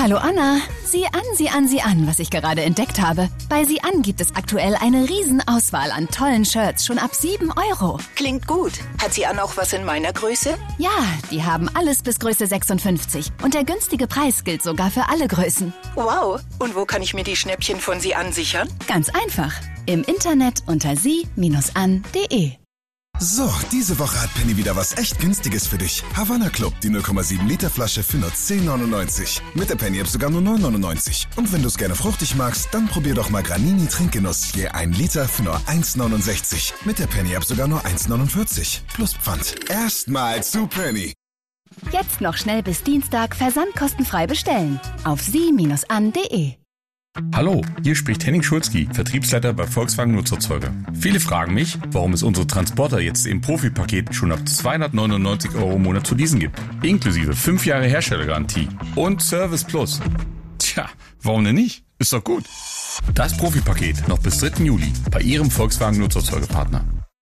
Hallo Anna, sieh an, was ich gerade entdeckt habe. Bei Sieh an gibt es aktuell eine Riesenauswahl an tollen Shirts, schon ab 7 €. Klingt gut. Hat Sieh an auch was in meiner Größe? Ja, die haben alles bis Größe 56 und der günstige Preis gilt sogar für alle Größen. Wow, und wo kann ich mir die Schnäppchen von Sieh an sichern? Ganz einfach, im Internet unter sie-an.de. So, diese Woche hat Penny wieder was echt Günstiges für dich. Havanna Club, die 0,7 Liter Flasche für nur 10,99. Mit der Penny-App sogar nur 9,99. Und wenn du es gerne fruchtig magst, dann probier doch mal Granini Trinkgenuss. Je 1 Liter für nur 1,69. Mit der Penny-App sogar nur 1,49. Plus Pfand. Erstmal zu Penny. Jetzt noch schnell bis Dienstag versandkostenfrei bestellen. Auf sie-an.de. Hallo, hier spricht Henning Schulzki, Vertriebsleiter bei Volkswagen Nutzerzeuger. Viele fragen mich, warum es unsere Transporter jetzt im Profipaket schon ab 299 € im Monat zu leasen gibt. Inklusive 5 Jahre Herstellergarantie und Service Plus. Tja, warum denn nicht? Ist doch gut. Das Profipaket noch bis 3. Juli bei Ihrem Volkswagen Nutzerzeugerpartner.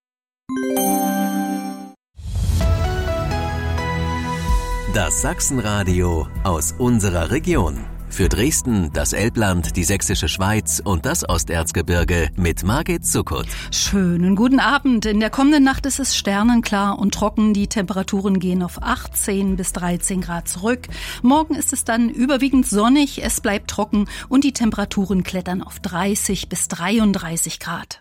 Das Sachsenradio aus unserer Region. Für Dresden, das Elbland, die Sächsische Schweiz und das Osterzgebirge mit Margit Zuckert. Schönen guten Abend. In der kommenden Nacht ist es sternenklar und trocken. Die Temperaturen gehen auf 18 bis 13 Grad zurück. Morgen ist es dann überwiegend sonnig, es bleibt trocken und die Temperaturen klettern auf 30 bis 33 Grad.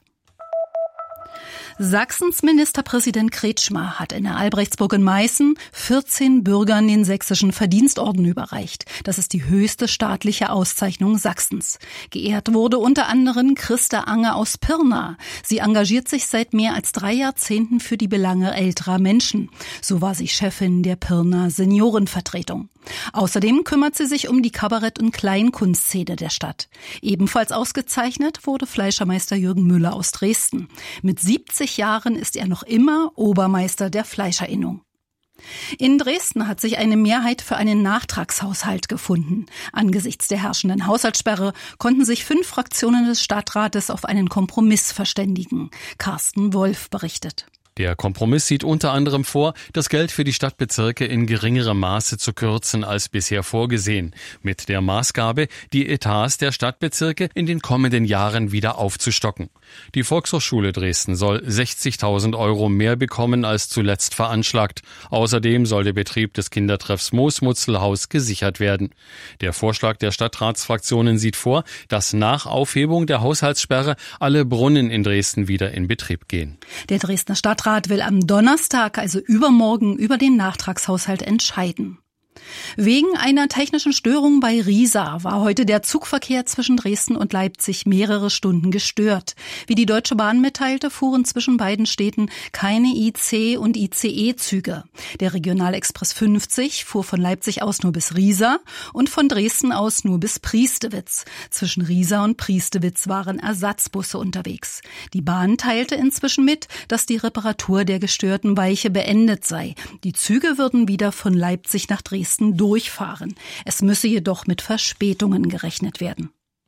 Sachsens Ministerpräsident Kretschmer hat in der Albrechtsburg in Meißen 14 Bürgern den sächsischen Verdienstorden überreicht. Das ist die höchste staatliche Auszeichnung Sachsens. Geehrt wurde unter anderem Christa Anger aus Pirna. Sie engagiert sich seit mehr als 3 Jahrzehnten für die Belange älterer Menschen. So war sie Chefin der Pirna Seniorenvertretung. Außerdem kümmert sie sich um die Kabarett- und Kleinkunstszene der Stadt. Ebenfalls ausgezeichnet wurde Fleischermeister Jürgen Müller aus Dresden. Mit 70 Jahren ist er noch immer Obermeister der Fleischerinnung. In Dresden hat sich eine Mehrheit für einen Nachtragshaushalt gefunden. Angesichts der herrschenden Haushaltssperre konnten sich 5 Fraktionen des Stadtrates auf einen Kompromiss verständigen. Carsten Wolf berichtet. Der Kompromiss sieht unter anderem vor, das Geld für die Stadtbezirke in geringerem Maße zu kürzen als bisher vorgesehen, mit der Maßgabe, die Etats der Stadtbezirke in den kommenden Jahren wieder aufzustocken. Die Volkshochschule Dresden soll 60.000 € mehr bekommen als zuletzt veranschlagt. Außerdem soll der Betrieb des Kindertreffs Moosmutzelhaus gesichert werden. Der Vorschlag der Stadtratsfraktionen sieht vor, dass nach Aufhebung der Haushaltssperre alle Brunnen in Dresden wieder in Betrieb gehen. Der Dresdner Stadtrat will am Donnerstag, also übermorgen, über den Nachtragshaushalt entscheiden. Wegen einer technischen Störung bei Riesa war heute der Zugverkehr zwischen Dresden und Leipzig mehrere Stunden gestört. Wie die Deutsche Bahn mitteilte, fuhren zwischen beiden Städten keine IC- und ICE-Züge. Der Regionalexpress 50 fuhr von Leipzig aus nur bis Riesa und von Dresden aus nur bis Priestewitz. Zwischen Riesa und Priestewitz waren Ersatzbusse unterwegs. Die Bahn teilte inzwischen mit, dass die Reparatur der gestörten Weiche beendet sei. Die Züge würden wieder von Leipzig nach Dresden durchfahren. Es müsse jedoch mit Verspätungen gerechnet werden.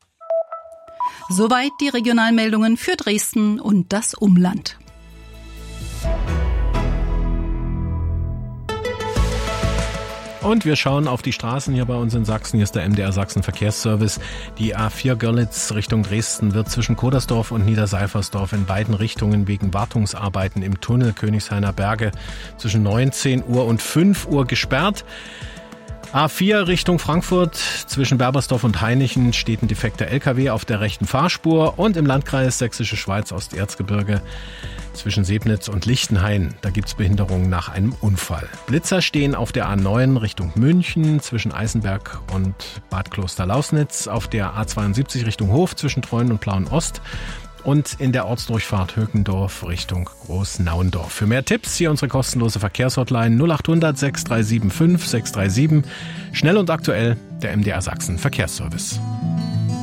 Soweit die Regionalmeldungen für Dresden und das Umland. Und wir schauen auf die Straßen hier bei uns in Sachsen. Hier ist der MDR Sachsen Verkehrsservice. Die A4 Görlitz Richtung Dresden wird zwischen Kodersdorf und Niederseifersdorf in beiden Richtungen wegen Wartungsarbeiten im Tunnel Königshainer Berge zwischen 19 Uhr und 5 Uhr gesperrt. A4 Richtung Frankfurt zwischen Berbersdorf und Hainichen steht ein defekter LKW auf der rechten Fahrspur und im Landkreis Sächsische Schweiz Osterzgebirge zwischen Sebnitz und Lichtenhain. Da gibt's Behinderungen nach einem Unfall. Blitzer stehen auf der A9 Richtung München zwischen Eisenberg und Bad Kloster-Lausnitz, auf der A72 Richtung Hof zwischen Treuen und Plauen-Ost und in der Ortsdurchfahrt Höckendorf Richtung Großnauendorf. Für mehr Tipps hier unsere kostenlose Verkehrshotline 0800 6375 637. Schnell und aktuell, der MDR Sachsen Verkehrsservice.